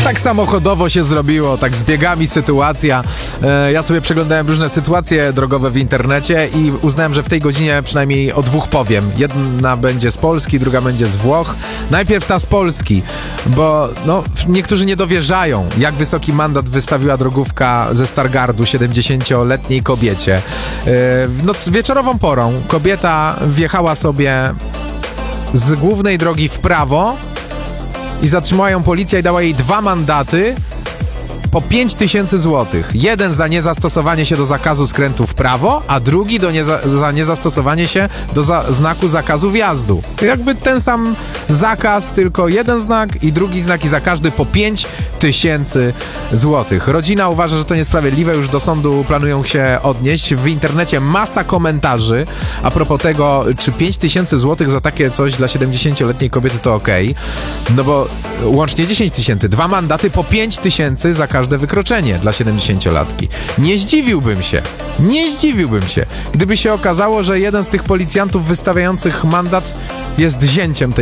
tak samochodowo się zrobiło, tak z biegami sytuacja. Ja sobie przeglądałem różne sytuacje drogowe w internecie i uznałem, że w tej godzinie przynajmniej o dwóch powiem. Jedna będzie z Polski, druga będzie z Włoch. Najpierw ta z Polski, bo no, niektórzy nie dowierzają, jak wysoki mandat wystawiła drogówka ze Stargardu 70-letniej kobiecie. No, wieczorową porą kobieta wjechała sobie z głównej drogi w prawo i zatrzymała ją policja i dała jej 2 mandaty po 5000 złotych. Jeden za niezastosowanie się do zakazu skrętu w prawo, a drugi za niezastosowanie się do znaku zakazu wjazdu. Jakby ten sam zakaz, tylko jeden znak i drugi znak i za każdy po 5000 złotych. Rodzina uważa, że to niesprawiedliwe, już do sądu planują się odnieść. W internecie masa komentarzy a propos tego, czy 5000 złotych za takie coś dla 70-letniej kobiety to okej. No bo łącznie 10 000, 2 mandaty po 5000 za każde wykroczenie dla 70-latki. Nie zdziwiłbym się, gdyby się okazało, że jeden z tych policjantów wystawiających mandat jest zięciem tej